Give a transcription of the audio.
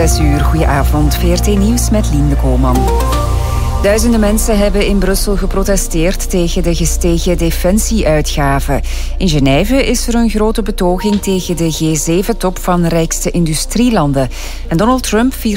6:00. Goedenavond, VRT Nieuws met Lien Koolman. Duizenden mensen hebben in Brussel geprotesteerd tegen de gestegen defensieuitgaven. In Genève is er een grote betoging tegen de G7-top van rijkste industrielanden. En Donald Trump viert